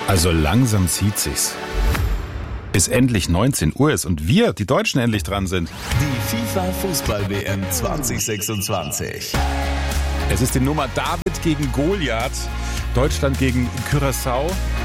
Also langsam zieht sich's. Bis endlich 19 Uhr ist und wir, die Deutschen, endlich dran sind. Die FIFA-Fußball-WM 2026. Es ist die Nummer David gegen Goliath, Deutschland gegen Curaçao.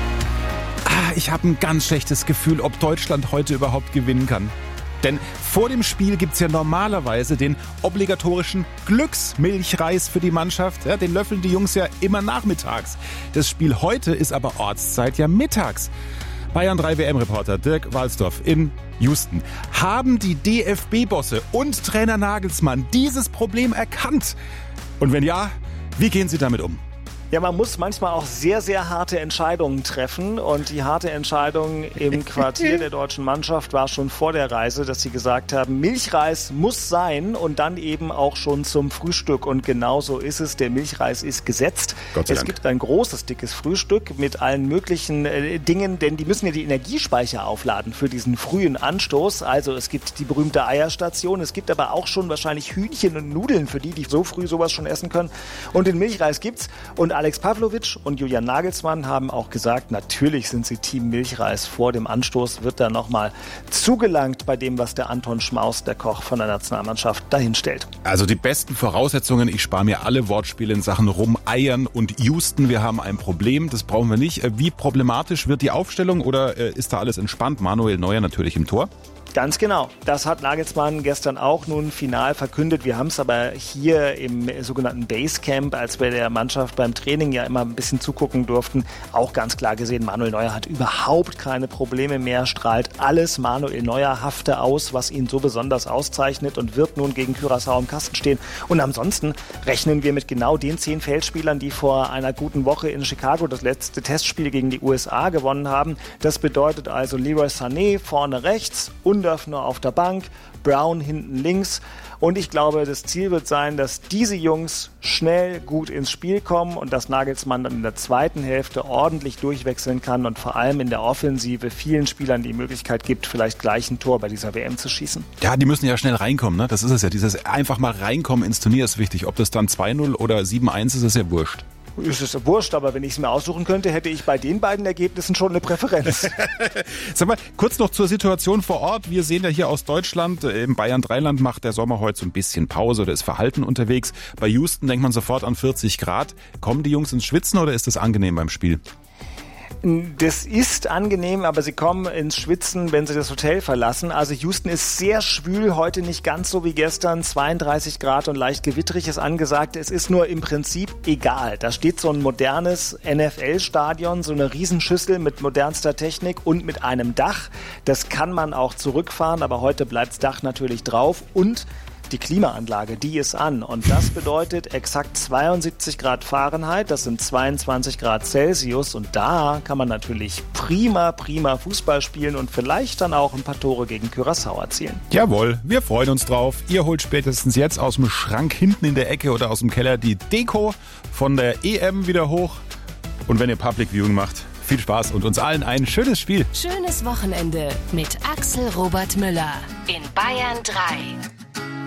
Ich habe ein ganz schlechtes Gefühl, ob Deutschland heute überhaupt gewinnen kann. Denn vor dem Spiel gibt's ja normalerweise den obligatorischen Glücksmilchreis für die Mannschaft. Ja, den löffeln die Jungs ja immer nachmittags. Das Spiel heute ist aber Ortszeit ja mittags. Bayern 3 WM-Reporter Dirk Walsdorf in Houston. Haben die DFB-Bosse und Trainer Nagelsmann dieses Problem erkannt? Und wenn ja, wie gehen sie damit um? Ja, man muss manchmal auch sehr, sehr harte Entscheidungen treffen. Und die harte Entscheidung im Quartier der deutschen Mannschaft war schon vor der Reise, dass sie gesagt haben, Milchreis muss sein und dann eben auch schon zum Frühstück. Und genau so ist es. Der Milchreis ist gesetzt. Es gibt ein großes, dickes Frühstück mit allen möglichen Dingen, denn die müssen ja die Energiespeicher aufladen für diesen frühen Anstoß. Also es gibt die berühmte Eierstation. Es gibt aber auch schon wahrscheinlich Hühnchen und Nudeln für die so früh sowas schon essen können. Und den Milchreis gibt's. Und Alex Pavlovic und Julian Nagelsmann haben auch gesagt, natürlich sind sie Team Milchreis. Vor dem Anstoß wird da nochmal zugelangt bei dem, was der Anton Schmaus, der Koch von der Nationalmannschaft, dahinstellt. Also die besten Voraussetzungen, ich spare mir alle Wortspiele in Sachen Rumeiern und Houston. Wir haben ein Problem, das brauchen wir nicht. Wie problematisch wird die Aufstellung oder ist da alles entspannt? Manuel Neuer natürlich im Tor. Ganz genau. Das hat Nagelsmann gestern auch nun final verkündet. Wir haben es aber hier im sogenannten Basecamp, als wir der Mannschaft beim Training ja immer ein bisschen zugucken durften, auch ganz klar gesehen, Manuel Neuer hat überhaupt keine Probleme mehr, strahlt alles Manuel Neuer-hafte aus, was ihn so besonders auszeichnet und wird nun gegen Curaçao im Kasten stehen. Und ansonsten rechnen wir mit genau den 10 Feldspielern, die vor einer guten Woche in Chicago das letzte Testspiel gegen die USA gewonnen haben. Das bedeutet also Leroy Sané vorne rechts, Undorf auf der Bank, Brown hinten links. Und ich glaube, das Ziel wird sein, dass diese Jungs schnell gut ins Spiel kommen und dass Nagelsmann dann in der zweiten Hälfte ordentlich durchwechseln kann und vor allem in der Offensive vielen Spielern die Möglichkeit gibt, vielleicht gleich ein Tor bei dieser WM zu schießen. Ja, die müssen ja schnell reinkommen, ne? Das ist es ja. Dieses einfach mal reinkommen ins Turnier ist wichtig. Ob das dann 2-0 oder 7-1 ist, ist ja wurscht. Es ist wurscht, aber wenn ich es mir aussuchen könnte, hätte ich bei den beiden Ergebnissen schon eine Präferenz. Sag mal, kurz noch zur Situation vor Ort. Wir sehen ja hier aus Deutschland, im Bayern-3-Land macht der Sommer heute so ein bisschen Pause oder ist verhalten unterwegs. Bei Houston denkt man sofort an 40 Grad. Kommen die Jungs ins Schwitzen oder ist das angenehm beim Spiel? Das ist angenehm, aber sie kommen ins Schwitzen, wenn sie das Hotel verlassen. Also Houston ist sehr schwül, heute nicht ganz so wie gestern. 32 Grad und leicht gewittrig ist angesagt. Es ist nur im Prinzip egal. Da steht so ein modernes NFL-Stadion, so eine Riesenschüssel mit modernster Technik und mit einem Dach. Das kann man auch zurückfahren, aber heute bleibt das Dach natürlich drauf und die Klimaanlage, die ist an und das bedeutet exakt 72 Grad Fahrenheit, das sind 22 Grad Celsius und da kann man natürlich prima Fußball spielen und vielleicht dann auch ein paar Tore gegen Curaçao erzielen. Jawohl, wir freuen uns drauf. Ihr holt spätestens jetzt aus dem Schrank hinten in der Ecke oder aus dem Keller die Deko von der EM wieder hoch und wenn ihr Public Viewing macht, viel Spaß und uns allen ein schönes Spiel. Schönes Wochenende mit Axel Robert Müller in Bayern 3.